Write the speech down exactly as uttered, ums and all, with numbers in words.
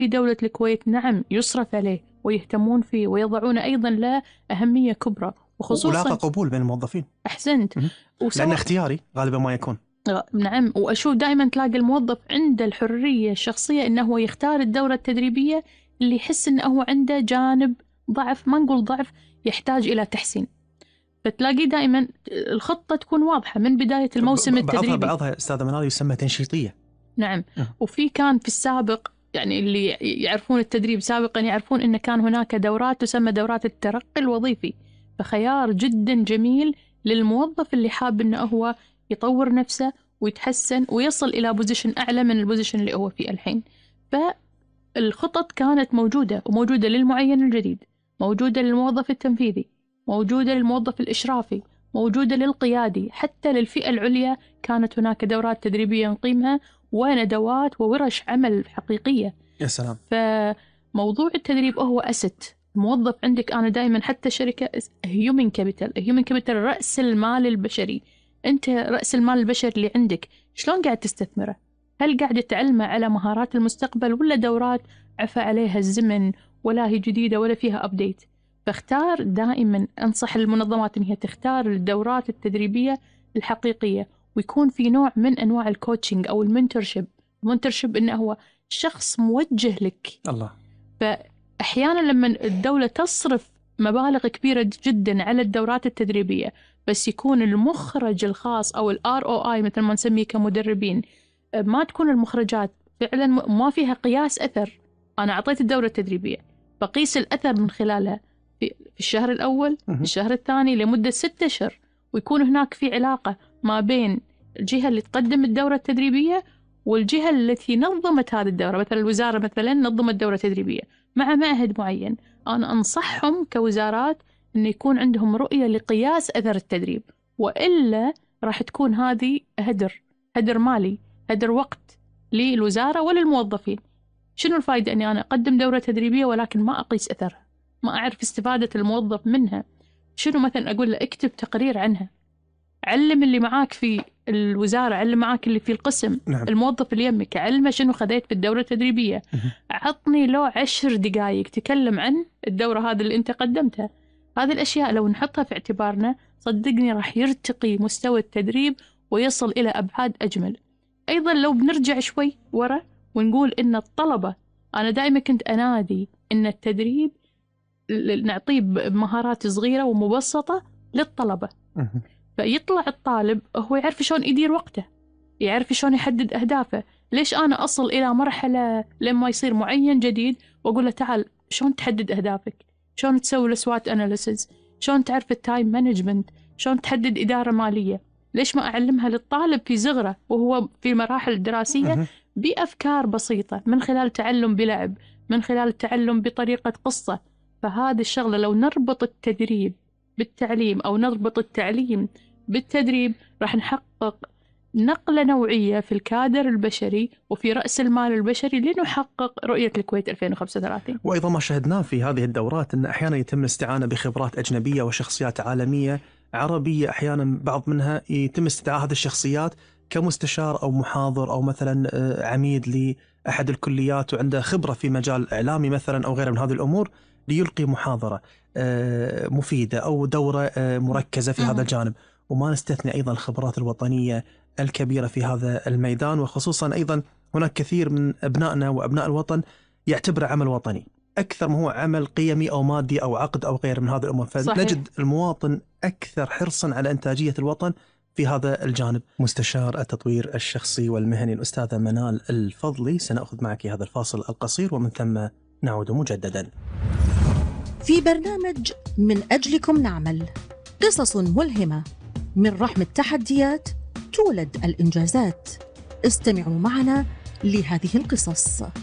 في دولة الكويت نعم يصرف عليه ويهتمون فيه ويضعون أيضا له أهمية كبرى، وخصوصا ولاقى قبول بين الموظفين. أحسنت. لأن اختياري غالبا ما يكون. نعم، وأشوف دائما تلاقي الموظف عنده الحرية الشخصية إنه هو يختار الدورة التدريبية اللي يحس إنه هو عنده جانب ضعف، ما نقول ضعف، يحتاج إلى تحسين. فتلاقي دائما الخطة تكون واضحة من بداية الموسم التدريبي. بعضها بعضها أستاذة منال يسمى تنشيطية. نعم. وفي كان في السابق يعني اللي يعرفون التدريب سابقا يعرفون إن كان هناك دورات تسمى دورات الترقي الوظيفي، فخيار جدا جميل للموظف اللي حاب إنه هو يطور نفسه ويتحسن ويصل إلى بوزيشن أعلى من البوزيشن اللي هو فيه الحين. فالخطط كانت موجودة، وموجودة للمعين الجديد، موجودة للموظف التنفيذي، موجودة للموظف الإشرافي، موجودة للقيادي، حتى للفئة العليا كانت هناك دورات تدريبية نقيمها وندوات وورش عمل حقيقية. يا سلام. فموضوع التدريب هو أست موظف عندك. أنا دائما حتى شركة هيومن كابيتال، هيومن كابيتال رأس المال البشري. أنت رأس المال البشري اللي عندك شلون قاعد تستثمره؟ هل قاعد تعلمه على مهارات المستقبل ولا دورات عفى عليها الزمن ولا هي جديدة ولا فيها أبديت؟ فاختار دائما، أنصح المنظمات أنها تختار الدورات التدريبية الحقيقية، ويكون في نوع من أنواع الكوتشنج أو المنتورشيب. المنتورشيب إنه هو شخص موجه لك. الله. فأحيانا لما الدولة تصرف مبالغ كبيرة جدا على الدورات التدريبية، بس يكون المخرج الخاص أو ال آر أو آي مثل ما نسميه كمدربين، ما تكون المخرجات فعلا ما فيها قياس أثر. أنا أعطيت الدورة التدريبية بقيس الأثر من خلالها في الشهر الأول، في الشهر الثاني، لمدة ستة أشهر، ويكون هناك في علاقة ما بين الجهة اللي تقدم الدورة التدريبية والجهة التي نظمت هذه الدورة. مثلا الوزارة مثلا نظمت دورة تدريبية مع معهد معين، أنا أنصحهم كوزارات أن يكون عندهم رؤية لقياس أثر التدريب، وإلا راح تكون هذه هدر هدر مالي، هدر وقت للوزارة وللموظفين. شنو الفائدة أني أنا أقدم دورة تدريبية ولكن ما أقيس أثرها، ما أعرف استفادة الموظف منها؟ شنو مثلا أقول له اكتب تقرير عنها، علم اللي معاك في الوزارة، علم معاك اللي في القسم. نعم. الموظف اللي يمك علمه شنو خذيت في الدورة التدريبية. عطني له عشر دقائق تكلم عن الدورة هذه اللي أنت قدمتها. هذه الأشياء لو نحطها في اعتبارنا صدقني راح يرتقي مستوى التدريب ويصل إلى أبعاد أجمل. أيضا لو بنرجع شوي ورا ونقول إن الطلبة، أنا دائما كنت أنادي إن التدريب نعطيه بمهارات صغيرة ومبسطة للطلبة، فيطلع الطالب هو يعرف شلون يدير وقته، يعرف شلون يحدد أهدافه. ليش أنا أصل إلى مرحلة لما يصير معين جديد وأقول له تعال شلون تحدد أهدافك، شلون تسوي السوات أناليسيز، شلون تعرف التايم مانجمنت، شلون تحدد إدارة مالية؟ ليش ما أعلمها للطالب في صغره وهو في مراحل الدراسية بأفكار بسيطة، من خلال تعلم بلعب، من خلال التعلم بطريقة قصة؟ فهذه الشغلة لو نربط التدريب بالتعليم أو نربط التعليم بالتدريب راح نحقق نقلة نوعية في الكادر البشري وفي رأس المال البشري لنحقق رؤية الكويت ألفين وخمسة وثلاثين. وأيضا ما شاهدناه في هذه الدورات أن أحيانا يتم الاستعانة بخبرات أجنبية وشخصيات عالمية عربية، أحيانا بعض منها يتم استدعاء هذه الشخصيات كمستشار أو محاضر أو مثلا عميد لأحد الكليات وعنده خبرة في مجال إعلامي مثلا أو غيره من هذه الأمور، ليلقي محاضرة مفيدة أو دورة مركزة في هذا الجانب. وما نستثني أيضا الخبرات الوطنية الكبيرة في هذا الميدان، وخصوصا أيضا هناك كثير من أبنائنا وأبناء الوطن يعتبر عمل وطني أكثر ما هو عمل قيمي أو مادي أو عقد أو غير من هذه الأمور. فنجد المواطن أكثر حرصا على إنتاجية الوطن في هذا الجانب. مستشار التطوير الشخصي والمهني الأستاذة منال الفضلي، سنأخذ معك هذا الفاصل القصير ومن ثم نعود مجددا في برنامج من أجلكم نعمل. قصص ملهمة، من رحم التحديات تولد الإنجازات. استمعوا معنا لهذه القصص.